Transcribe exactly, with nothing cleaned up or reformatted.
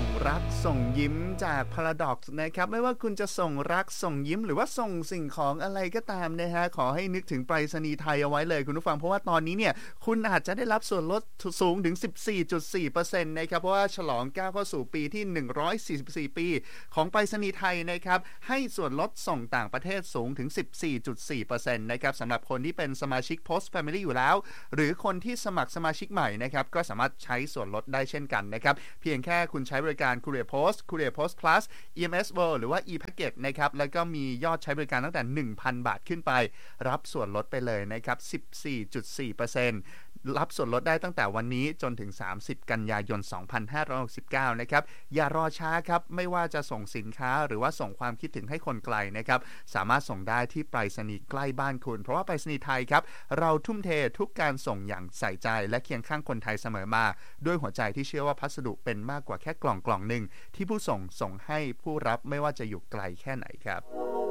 ส่งรักส่งยิ้มจาก Paradox นะครับไม่ว่าคุณจะส่งรักส่งยิ้มหรือว่าส่งสิ่งของอะไรก็ตามนะฮะขอให้นึกถึงไปรษณีย์ไทยเอาไว้เลยคุณผู้ฟังเพราะว่าตอนนี้เนี่ยคุณอาจจะได้รับส่วนลดสูงถึง สิบสี่จุดสี่เปอร์เซ็นต์ นะครับเพราะว่าฉลองก้าวเข้าสู่ปีที่หนึ่งร้อยสี่สิบสี่ปีของไปรษณีย์ไทยนะครับให้ส่วนลดส่งต่างประเทศสูงถึง สิบสี่จุดสี่เปอร์เซ็นต์ นะครับสำหรับคนที่เป็นสมาชิก Post Family อยู่แล้วหรือคนที่สมัครสมาชิกใหม่นะครับก็สามารถใช้ส่วนลดได้เช่นกันนะครับเพียงแค่คุณใช้บริการ Courier Post Courier Post Plus อี เอ็ม เอส World หรือว่า e-packet นะครับแล้วก็มียอดใช้บริการตั้งแต่ หนึ่งพัน บาทขึ้นไปรับส่วนลดไปเลยนะครับ สิบสี่จุดสี่เปอร์เซ็นต์ รับส่วนลดได้ตั้งแต่วันนี้จนถึงสามสิบกันยายนสองพันห้าร้อยหกสิบเก้านะครับอย่ารอช้าครับไม่ว่าจะส่งสินค้าหรือว่าส่งความคิดถึงให้คนไกลนะครับสามารถส่งได้ที่ไปรษณีย์ใกล้บ้านคุณเพราะว่าไปรษณีย์ไทยครับเราทุ่มเททุกการส่งอย่างใส่ใจและเคียงข้างคนไทยเสมอมาด้วยหัวใจที่เชื่อว่าพัสดุเป็นมากกว่าแค่กล่องกล่องหนึ่งที่ผู้ส่งส่งให้ผู้รับไม่ว่าจะอยู่ไกลแค่ไหนครับ